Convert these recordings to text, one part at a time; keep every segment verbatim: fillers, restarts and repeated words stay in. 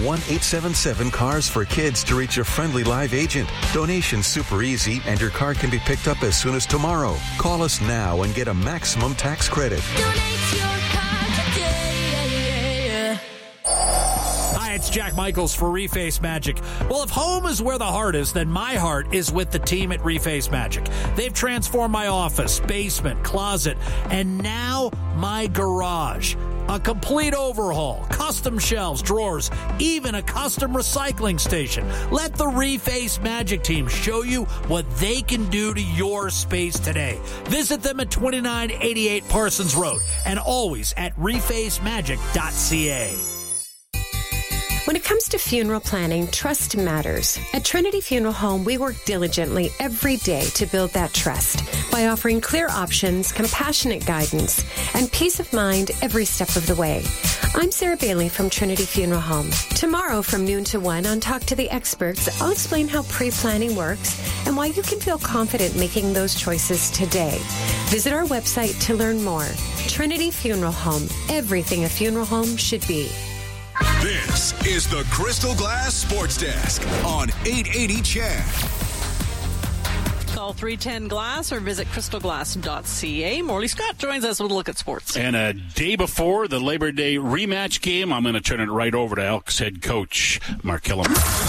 one eight seven seven cars for kids to reach a friendly live agent. Donation's super easy, and your car can be picked up as soon as tomorrow. Call us now and get a maximum tax credit. Donate your car today. Hi, it's Jack Michaels for Reface Magic. Well, if home is where the heart is, then my heart is with the team at Reface Magic. They've transformed my office, basement, closet, and now my garage. A complete overhaul, custom shelves, drawers, even a custom recycling station. Let the Reface Magic team show you what they can do to your space today. Visit them at twenty-nine eighty-eight Parsons Road and always at reface magic dot c a. When it comes to funeral planning, trust matters. At Trinity Funeral Home, we work diligently every day to build that trust by offering clear options, compassionate guidance, and peace of mind every step of the way. I'm Sarah Bailey from Trinity Funeral Home. Tomorrow from noon to one on Talk to the Experts, I'll explain how pre-planning works and why you can feel confident making those choices today. Visit our website to learn more. Trinity Funeral Home, everything a funeral home should be. This is the Crystal Glass Sports Desk on eight eighty C H A D. Call three ten glass or visit crystal glass dot c a. Morley Scott joins us with a look at sports. And a day before the Labor Day rematch game, I'm going to turn it right over to Elks head coach Mark Killam.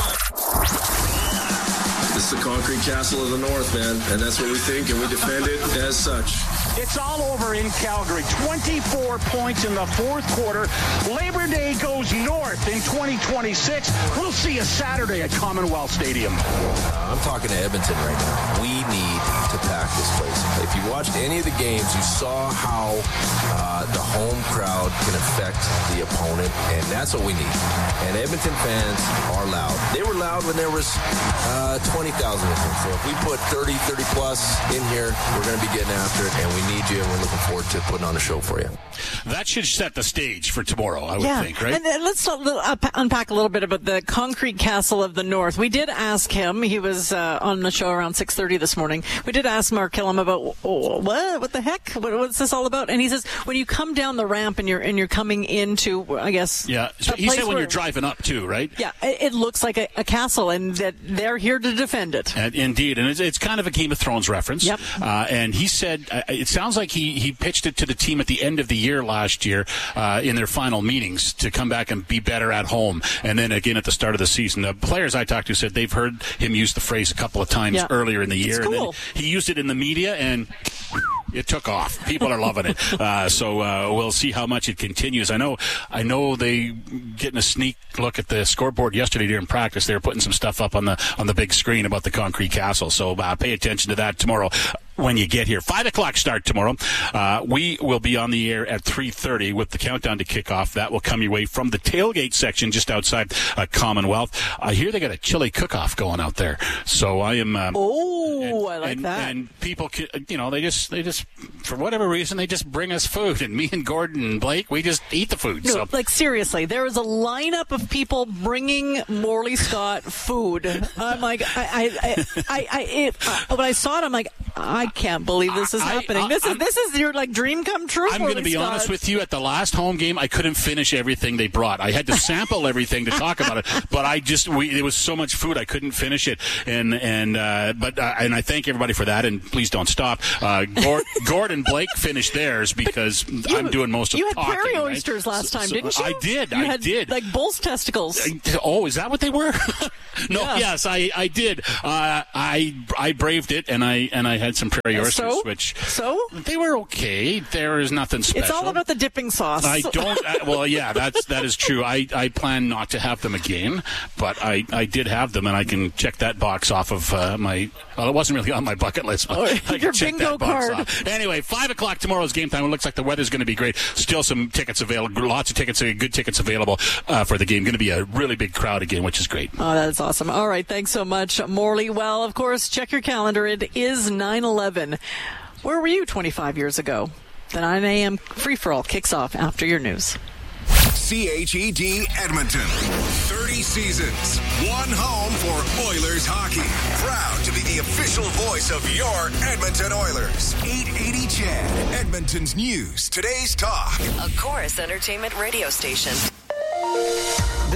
It's the concrete castle of the North, man, and that's what we think, and we defend it as such. It's all over in Calgary. twenty-four points in the fourth quarter. Labor Day goes north in twenty twenty-six. We'll see you Saturday at Commonwealth Stadium. Uh, I'm talking to Edmonton right now. We need to pack this place. If you watched any of the games, you saw how uh, the home crowd can affect the opponent, and that's what we need. And Edmonton fans are loud. They were loud when there was uh, twenty thousand of them. So if we put thirty, thirty plus in here, we're going to be getting after it, and we need you, and we're looking forward to putting on a show for you. That should set the stage for tomorrow, I would yeah. think, right? And uh, let's uh, unpack a little bit about the concrete castle of the North. We did ask him. He was uh, on the show around six thirty this morning. We did ask Mark Killam about oh, what, what the heck, what, what's this all about? And he says when you come down the ramp and you're and you're coming into, I guess, yeah. So he said when you're driving up too, right? Yeah, it, it looks like a, a castle, and that they're here to defend it. And, indeed, and it's, it's kind of a Game of Thrones reference. Yep. Uh, and he said uh, it sounds like he he pitched it to the team at the end of the year last year uh, in their final meetings to come back and be better at home, and then again at the start of the season. The players I talked to said they've heard him use the phrase a couple of times yeah. earlier in the year, it's cool. and then he used it in the media, and it took off. People are loving it. Uh, so uh, we'll see how much it continues. I know I know they getting a sneak look at the scoreboard yesterday during practice. They were putting some stuff up on the on the big screen about the concrete castle. So uh, pay attention to that tomorrow when you get here. Five o'clock start tomorrow. Uh, we will be on the air at three thirty with the countdown to kickoff. That will come your way from the tailgate section just outside uh, Commonwealth. I hear they got a chili cook-off going out there. So I am. Um, oh, and, I like and, that. And people, you know, they just they just for whatever reason they just bring us food, and me and Gordon and Blake, we just eat the food. No, so like seriously, there is a lineup of people bringing Morley Scott food. I'm like, I, I, I, I, I it, uh, when I saw it, I'm like, I can't believe this is I, happening. I, this I'm, is this is your like dream come true. I'm going to be Scott. honest with you. At the last home game, I couldn't finish everything they brought. I had to sample everything to talk about it, but I just we, there was so much food I couldn't finish it. And and uh, but uh, and I thank everybody for that. And please don't stop. Uh, Gord, Gord and Blake finished theirs because you, I'm doing most of you the talking. You had prairie right? oysters last time, so, didn't you? I did. You I had, did. Like bull's testicles. Oh, is that what they were? No. Yeah. Yes, I I did. Uh, I I braved it, and I and I had some prairie oysters, so? which so they were okay. There is nothing special. It's all about the dipping sauce. I don't. Uh, well, yeah, that's that is true. I, I plan not to have them again, but I, I did have them, and I can check that box off of uh, my. Well, it wasn't really on my bucket list, but oh, I can your check bingo that box card. off. Anyway, five o'clock tomorrow's game time. It looks like the weather's going to be great. Still some tickets available. Lots of tickets, good tickets available uh, for the game. Going to be a really big crowd again, which is great. Oh, that's awesome. All right, thanks so much, Morley. Well, of course, check your calendar. It is nine eleven. Where were you twenty-five years ago? The nine a.m. free-for-all kicks off after your news. C H E D Edmonton. thirty seasons. One home for Oilers hockey. Proud to be the official voice of your Edmonton Oilers. eight eighty C H E D. Edmonton's news. Today's talk. A Chorus Entertainment radio station.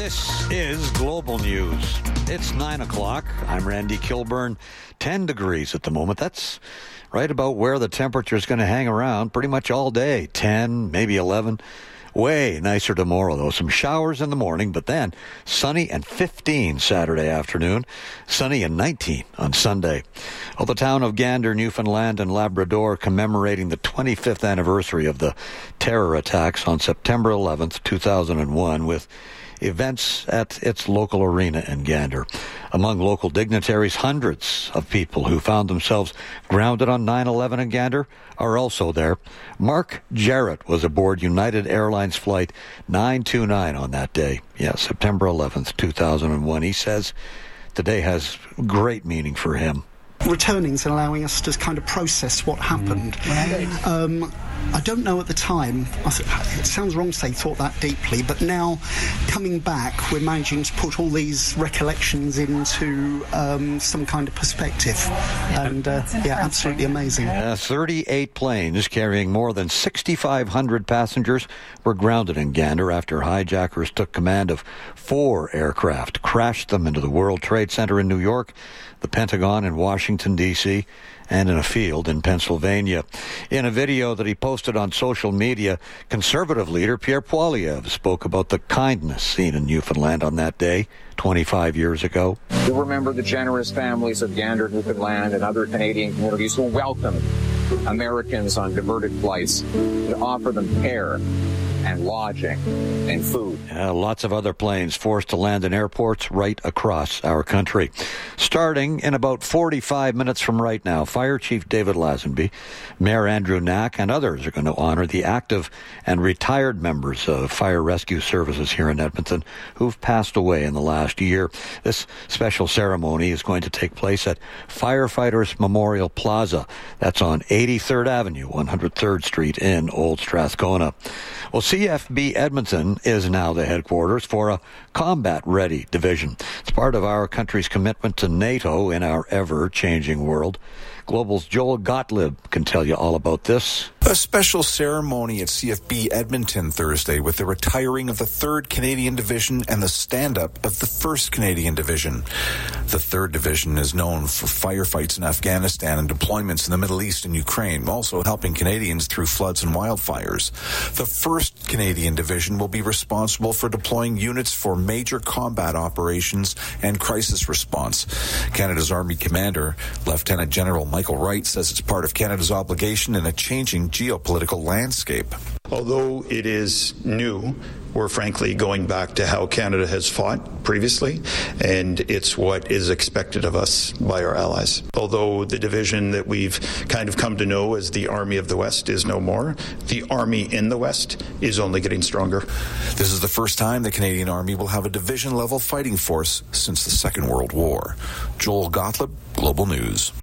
This is Global News. It's nine o'clock. I'm Randy Kilburn. ten degrees at the moment. That's right about where the temperature is going to hang around pretty much all day. ten, maybe eleven. Way nicer tomorrow, though. Some showers in the morning, but then sunny and fifteen Saturday afternoon. Sunny and nineteen on Sunday. Well, the town of Gander, Newfoundland and Labrador commemorating the twenty-fifth anniversary of the terror attacks on September eleventh, two thousand one, with events at its local arena in Gander. Among local dignitaries, hundreds of people who found themselves grounded on nine eleven in Gander are also there. Mark Jarrett was aboard United Airlines Flight nine two nine on that day. Yeah, September eleventh, two thousand one. He says today has great meaning for him. Returning is allowing us to kind of process what happened. Mm. Um, I don't know at the time. I th- it sounds wrong to say thought that deeply, but now coming back, we're managing to put all these recollections into um, some kind of perspective. And uh, yeah, absolutely amazing. Uh, thirty-eight planes carrying more than sixty-five hundred passengers were grounded in Gander after hijackers took command of four aircraft, crashed them into the World Trade Center in New York, the Pentagon in Washington, D C, and in a field in Pennsylvania. In a video that he posted on social media, Conservative leader Pierre Poilievre spoke about the kindness seen in Newfoundland on that day, twenty-five years ago. We remember the generous families of Gander, Newfoundland, and other Canadian communities who welcomed Americans on diverted flights to offer them care and lodging and food. Yeah, lots of other planes forced to land in airports right across our country. Starting in about forty-five minutes from right now, Fire Chief David Lazenby, Mayor Andrew Knack, and others are going to honor the active and retired members of fire rescue services here in Edmonton who've passed away in the last year. This special ceremony is going to take place at Firefighters Memorial Plaza. That's on eighty-third Avenue, one hundred third Street in Old Strathcona. Well, C F B Edmonton is now the headquarters for a combat-ready division. It's part of our country's commitment to NATO in our ever-changing world. Global's Joel Gottlieb can tell you all about this. A special ceremony at C F B Edmonton Thursday with the retiring of the third Canadian Division and the stand-up of the first Canadian Division. The third Division is known for firefights in Afghanistan and deployments in the Middle East and Ukraine, also helping Canadians through floods and wildfires. The first Canadian Division will be responsible for deploying units for major combat operations and crisis response. Canada's Army Commander, Lieutenant General Michael Wright, says it's part of Canada's obligation in a changing geopolitical landscape. Although it is new, we're frankly going back to how Canada has fought previously, and it's what is expected of us by our allies. Although the division that we've kind of come to know as the Army of the West is no more, the Army in the West is only getting stronger. This is the first time the Canadian Army will have a division-level fighting force since the Second World War. Joel Gottlieb, Global News.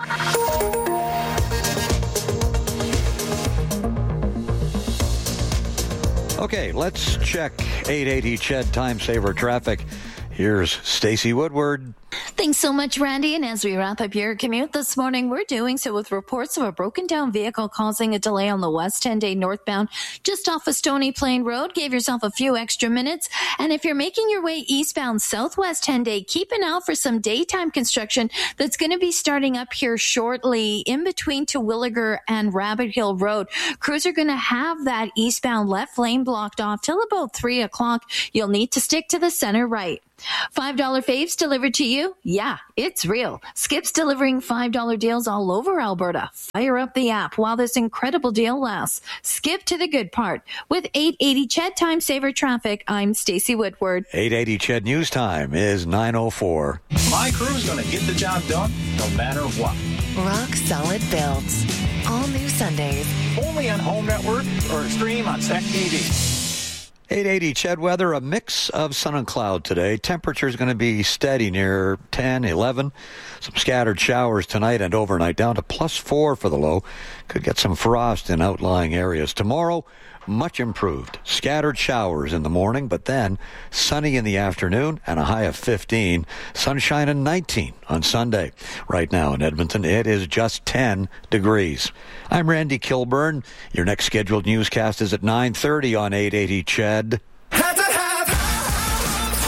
Okay, let's check eight eighty C H E D Time Saver traffic. Here's Stacey Woodward. Thanks so much, Randy. And as we wrap up your commute this morning, we're doing so with reports of a broken down vehicle causing a delay on the West ten day northbound just off of Stony Plain Road. Gave yourself a few extra minutes. And if you're making your way eastbound Southwest ten day, keep an eye out for some daytime construction that's going to be starting up here shortly in between Terwillegar and Rabbit Hill Road. Crews are going to have that eastbound left lane blocked off till about three o'clock. You'll need to stick to the center right. five dollar faves delivered to you? Yeah, it's real. Skip's delivering five dollar deals all over Alberta. Fire up the app while this incredible deal lasts. Skip to the good part. With eight eighty C H E D Time Saver Traffic, I'm Stacey Woodward. eight eighty C H E D News Time is nine oh four. My crew's going to get the job done no matter what. Rock solid builds. All new Sundays. Only on Home Network or stream on Stack T V. eight eighty C H E D weather, a mix of sun and cloud today. Temperature is going to be steady near ten, eleven. Some scattered showers tonight and overnight, down to plus four for the low. Could get some frost in outlying areas. Tomorrow, much improved. Scattered showers in the morning, but then sunny in the afternoon and a high of fifteen. Sunshine and nineteen on Sunday. Right now in Edmonton, it is just ten degrees. I'm Randy Kilburn. Your next scheduled newscast is at nine thirty on eight eighty C H E D.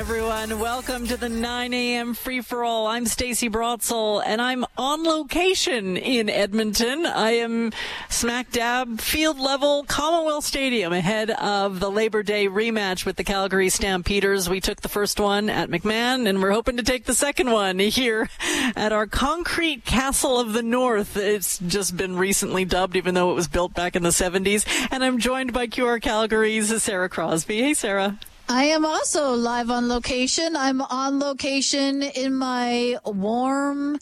everyone. Welcome to the nine a.m. free-for-all. I'm Stacey Brotzel, and I'm on location in Edmonton. I am smack dab field level Commonwealth Stadium ahead of the Labor Day rematch with the Calgary Stampeders. We took the first one at McMahon, and we're hoping to take the second one here at our concrete Castle of the North. It's just been recently dubbed, even though it was built back in the seventies. And I'm joined by Q R Calgary's Sarah Crosby. Hey, Sarah. I am also live on location. I'm on location in my warm,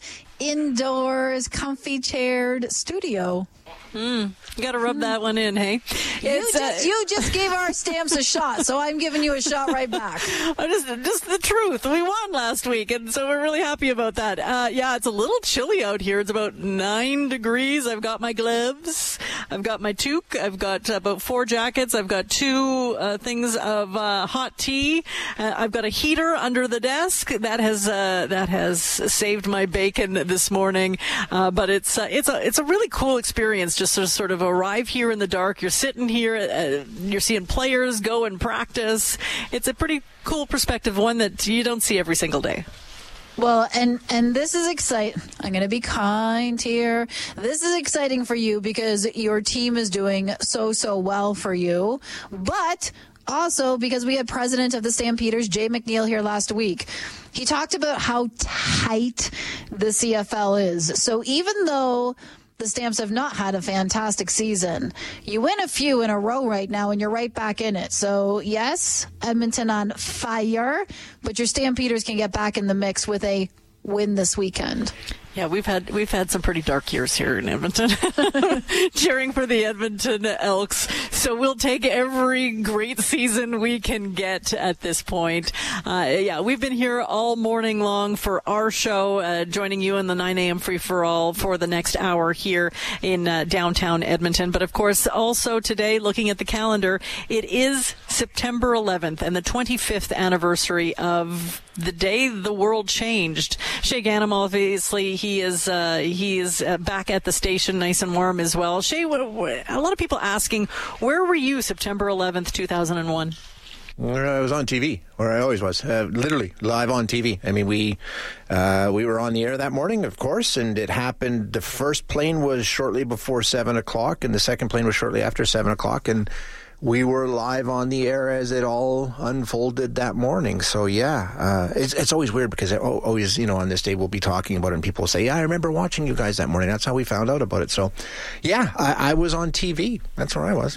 indoors, comfy chaired studio. Mm, you got to rub that one in, hey? You just, uh, you just gave our stamps a shot, so I'm giving you a shot right back. Just, just the truth. We won last week, and so we're really happy about that. Uh, yeah, it's a little chilly out here. It's about nine degrees. I've got my gloves. I've got my toque. I've got about four jackets. I've got two uh, things of uh, hot tea. Uh, I've got a heater under the desk. That has uh, that has saved my bacon this morning. Uh, but it's uh, it's a it's a really cool experience. Just to sort of arrive here in the dark. You're sitting here, uh, you're seeing players go and practice. It's a pretty cool perspective, one that you don't see every single day. Well, and, and this is exciting. I'm going to be kind here. This is exciting for you because your team is doing so, so well for you. But also because we had president of the Stampeders, Jay McNeil, here last week. He talked about how tight the C F L is. So even though the Stamps have not had a fantastic season, you win a few in a row right now, and you're right back in it. So, yes, Edmonton on fire, but your Stampeders can get back in the mix with a win this weekend. Yeah, we've had we've had some pretty dark years here in Edmonton, cheering for the Edmonton Elks. So we'll take every great season we can get at this point. Uh, yeah, we've been here all morning long for our show, uh, joining you in the nine a.m. free-for-all for the next hour here in uh, downtown Edmonton. But, of course, also today, looking at the calendar, it is September eleventh and the twenty-fifth anniversary of the day the world changed. Shay Ganem, obviously, he is uh, he is uh, back at the station, nice and warm as well. Shay, what, what, a lot of people asking, where were you September eleventh, two thousand one? Where I was on T V, where I always was, uh, literally live on T V. I mean, we uh, we were on the air that morning, of course, and it happened. The first plane was shortly before seven o'clock, and the second plane was shortly after seven o'clock, and we were live on the air as it all unfolded that morning. So, yeah, uh, it's, it's always weird because I always, you know, on this day we'll be talking about it and people will say, yeah, I remember watching you guys that morning. That's how we found out about it. So, yeah, I, I was on T V. That's where I was.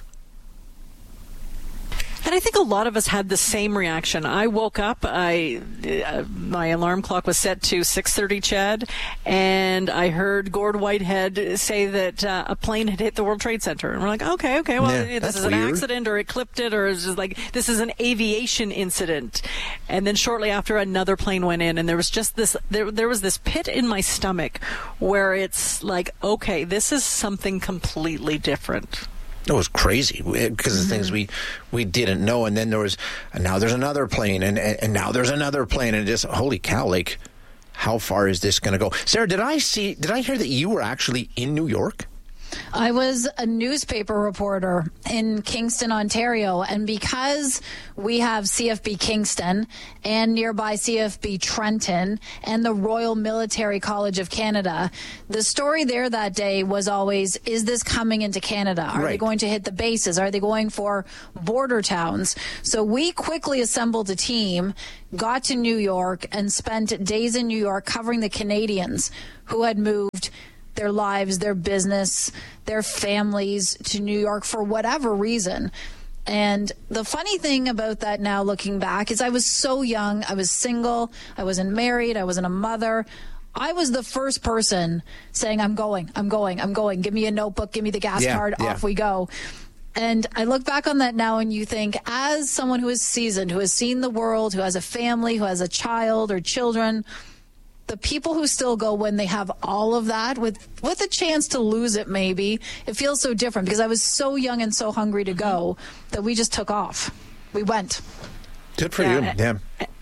And I think a lot of us had the same reaction. I woke up, I uh, my alarm clock was set to six thirty, Chad, and I heard Gord Whitehead say that uh, a plane had hit the World Trade Center. And we're like, okay, okay, well, yeah, this is an weird. accident, or it clipped it, or it's just like, this is an aviation incident. And then shortly after, another plane went in, and there was just this, there, there was this pit in my stomach where it's like, okay, this is something completely different. It was crazy because of the things we, we didn't know. And then there was, and now there's another plane, and, and, and now there's another plane. And just, holy cow, like, how far is this going to go? Sarah, did I see, did I hear that you were actually in New York? I was a newspaper reporter in Kingston, Ontario, and because we have C F B Kingston and nearby C F B Trenton and the Royal Military College of Canada, the story there that day was always, is this coming into Canada? Are right. they going to hit the bases? Are they going for border towns? So we quickly assembled a team, got to New York, and spent days in New York covering the Canadians who had moved their lives, their business, their families to New York for whatever reason. And the funny thing about that now, looking back, is I was so young. I was single. I wasn't married. I wasn't a mother. I was the first person saying, I'm going, I'm going, I'm going. Give me a notebook. Give me the gas yeah, card. yeah. Off we go. And I look back on that now and you think, as someone who is seasoned, who has seen the world, who has a family, who has a child or children, the people who still go when they have all of that, with with a chance to lose it maybe, it feels so different because I was so young and so hungry to go that we just took off. We went. Good for yeah, you. Yeah.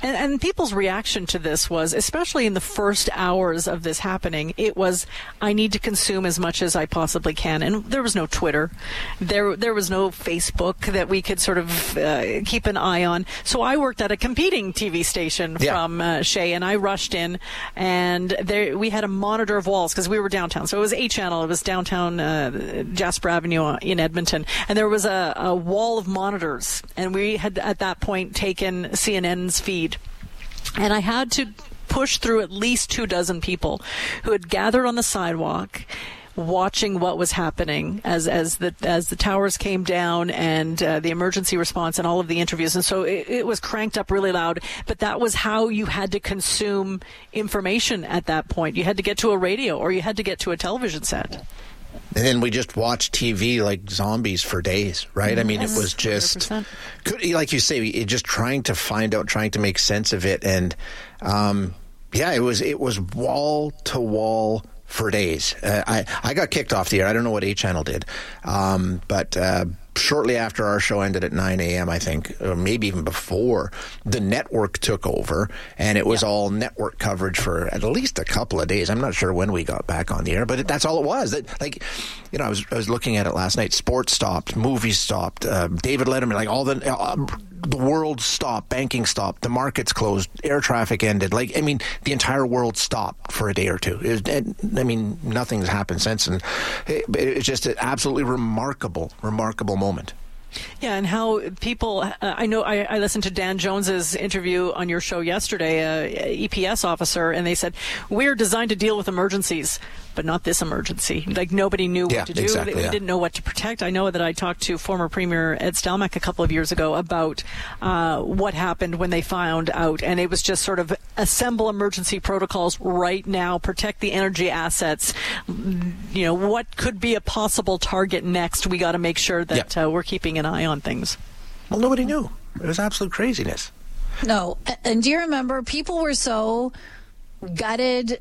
And, and people's reaction to this was, especially in the first hours of this happening, it was, I need to consume as much as I possibly can. And there was no Twitter. There there was no Facebook that we could sort of uh, keep an eye on. So I worked at a competing T V station yeah. from uh, Shay, and I rushed in, and there we had a monitor of walls because we were downtown. So it was A Channel. It was downtown uh, Jasper Avenue in Edmonton. And there was a, a wall of monitors. And we had, at that point, taken C N N's feed. And I had to push through at least two dozen people who had gathered on the sidewalk, watching what was happening as as the as the towers came down and uh, the emergency response and all of the interviews. And so it, it was cranked up really loud. But that was how you had to consume information at that point. You had to get to a radio or you had to get to a television set. And then we just watched T V like zombies for days, right? I mean, yes, it was just, could, like you say, it just trying to find out, trying to make sense of it. And, um, yeah, it was it was wall to wall for days. Uh, I, I got kicked off the air. I don't know what A Channel did. Um, but uh, shortly after our show ended at nine a.m., I think, or maybe even before, the network took over, and it was yeah. all network coverage for at least a couple of days. I'm not sure when we got back on the air, but it, that's all it was. That, like, you know, I was I was looking at it last night. Sports stopped, movies stopped, uh, David Letterman, like all the... Uh, the world stopped, banking stopped, the markets closed, air traffic ended. Like, I mean, the entire world stopped for a day or two. It was, I mean, nothing's happened since, and it, it's just an absolutely remarkable, remarkable moment. Yeah, and how people, uh, I know I, I listened to Dan Jones's interview on your show yesterday, uh, E P S officer, and they said, we're designed to deal with emergencies, but not this emergency. Like, nobody knew yeah, what to do. Exactly, we yeah. didn't know what to protect. I know that I talked to former Premier Ed Stelmach a couple of years ago about uh, what happened when they found out, and it was just sort of assemble emergency protocols right now, protect the energy assets. You know, what could be a possible target next? We got to make sure that yep. uh, we're keeping an eye on things. Well, nobody knew. It was absolute craziness. No. And do you remember, people were so gutted,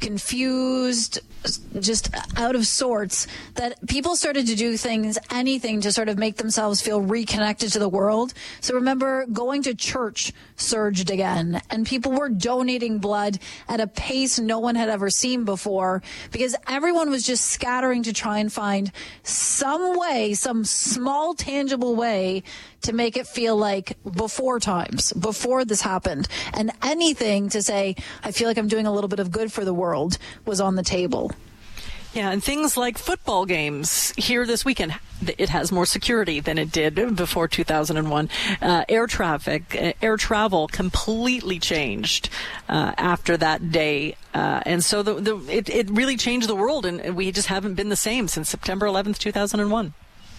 confused, just out of sorts, that people started to do things, anything to sort of make themselves feel reconnected to the world. So remember, going to church surged again, and people were donating blood at a pace no one had ever seen before, because everyone was just scattering to try and find some way, some small tangible way to make it feel like before times, before this happened. And anything to say, I feel like I'm doing a little bit of good for the world, was on the table. Yeah, and things like football games here this weekend, it has more security than it did before two thousand one. Uh, air traffic, uh, air travel completely changed uh, after that day. Uh, and so the, the, it, it really changed the world, and we just haven't been the same since September eleventh, two thousand one.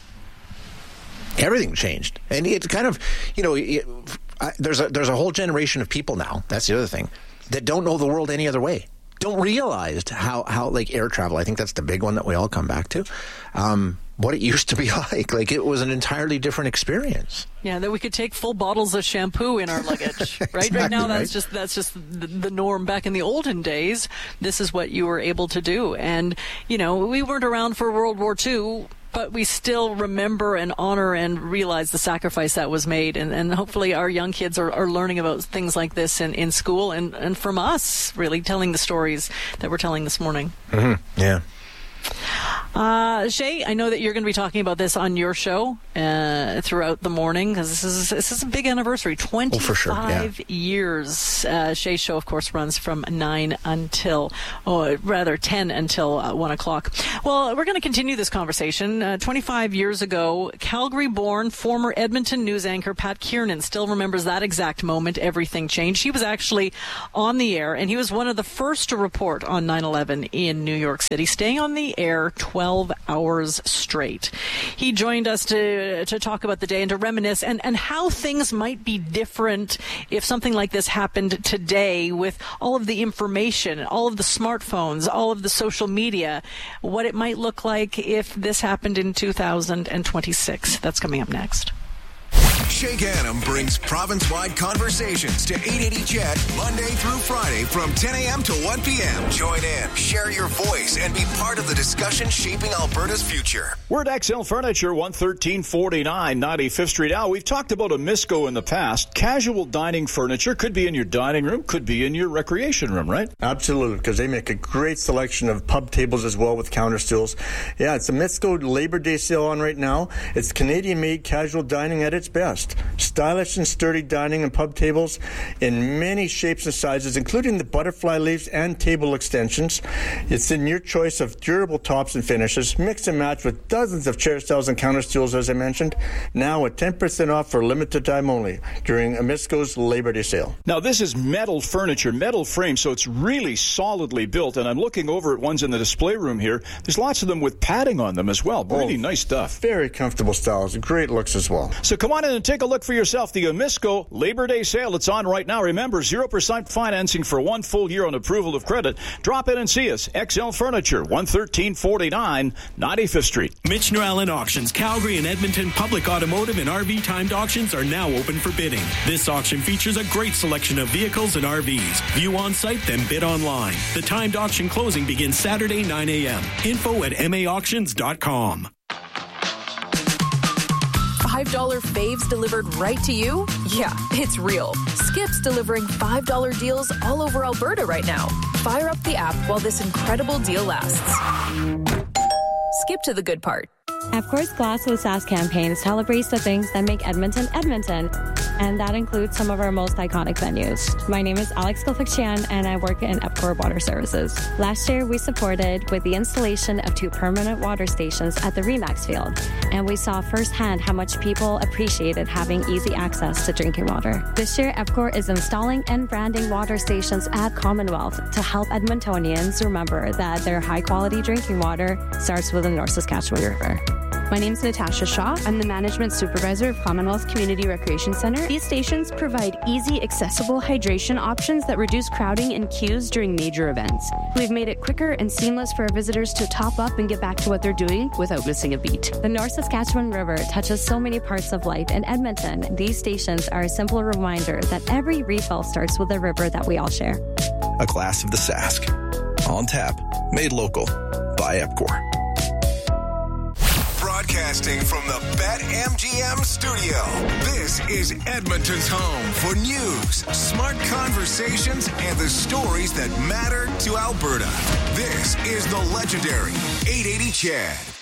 Everything changed. And it's kind of, you know, it, I, there's a, there's a whole generation of people now, that's the other thing, that don't know the world any other way. Don't realize how, how like air travel, I think that's the big one that we all come back to, um, what it used to be like. Like, it was an entirely different experience. Yeah, that we could take full bottles of shampoo in our luggage, right? Exactly, right now, that's right? just that's just the, the norm. Back in the olden days, this is what you were able to do. And, you know, we weren't around for World War Two, but we still remember and honor and realize the sacrifice that was made. And, and hopefully our young kids are, are learning about things like this in, in school, and, and from us, really telling the stories that we're telling this morning. Mm-hmm. Yeah. Uh, Shay, I know that you're going to be talking about this on your show uh, throughout the morning, because this is this is a big anniversary. twenty-five oh, for sure. yeah. years. Uh, Shay's show, of course, runs from nine until, or rather ten until uh, one o'clock. Well, we're going to continue this conversation. Uh, twenty-five years ago, Calgary-born former Edmonton news anchor Pat Kiernan still remembers that exact moment. Everything changed. He was actually on the air, and he was one of the first to report on nine eleven in New York City, staying on the air twelve hours straight. He joined us to to talk about the day and to reminisce and, and how things might be different if something like this happened today, with all of the information, all of the smartphones, all of the social media, what it might look like if this happened in two thousand twenty-six. That's coming up next. Jake Annam brings province-wide conversations to eight eighty C H E D Monday through Friday from ten a.m. to one p.m. Join in, share your voice, and be part of the discussion shaping Alberta's future. We're at X L Furniture, one thirteen forty-nine ninety-fifth Street. Now, we've talked about Amisco in the past. Casual dining furniture could be in your dining room, could be in your recreation room, right? Absolutely, because they make a great selection of pub tables as well with counter stools. Yeah, it's a Amisco Labor Day sale on right now. It's Canadian-made casual dining at its best. Stylish and sturdy dining and pub tables in many shapes and sizes, including the butterfly leaves and table extensions. It's in your choice of durable tops and finishes, mix and match with dozens of chair styles and counter stools, as I mentioned. Now at ten percent off for limited time only during Amisco's Labor Day sale. Now, this is metal furniture, metal frame, so it's really solidly built, and I'm looking over at ones in the display room here. There's lots of them with padding on them as well. Really oh, nice stuff. Very comfortable styles. Great looks as well. So come on in and take a look for yourself. The Amisco Labor Day sale, it's on right now. Remember, zero percent financing for one full year on approval of credit. Drop in and see us. X L Furniture, one thirteen forty-nine ninety-fifth Street. Michener Allen Auctions, Calgary and Edmonton public automotive and R V timed auctions are now open for bidding. This auction features a great selection of vehicles and R Vs. View on site, then bid online. The timed auction closing begins Saturday, nine a.m. Info at m a auctions dot com. five dollar faves delivered right to you? Yeah, it's real. Skip's delivering five dollar deals all over Alberta right now. Fire up the app while this incredible deal lasts. Skip to the good part. EPCOR's Glass with Sass campaign celebrates the things that make Edmonton, Edmonton. And that includes some of our most iconic venues. My name is Alex Gilfick-Chan, and I work in EPCOR Water Services. Last year, we supported with the installation of two permanent water stations at the Remax Field, and we saw firsthand how much people appreciated having easy access to drinking water. This year, EPCOR is installing and branding water stations at Commonwealth to help Edmontonians remember that their high-quality drinking water starts with the North Saskatchewan River. My name is Natasha Shaw. I'm the Management Supervisor of Commonwealth Community Recreation Center. These stations provide easy, accessible hydration options that reduce crowding and queues during major events. We've made it quicker and seamless for our visitors to top up and get back to what they're doing without missing a beat. The North Saskatchewan River touches so many parts of life in Edmonton. These stations are a simple reminder that every refill starts with a river that we all share. A glass of the Sask. On tap. Made local. By EPCOR. Broadcasting from the BetMGM studio, this is Edmonton's home for news, smart conversations, and the stories that matter to Alberta. This is the legendary eight eighty C H E D.